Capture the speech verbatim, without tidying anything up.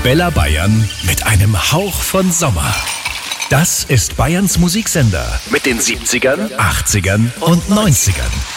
Arabella Bayern mit einem Hauch von Sommer. Das ist Bayerns Musiksender mit den siebzigern, achtzigern und neunzigern.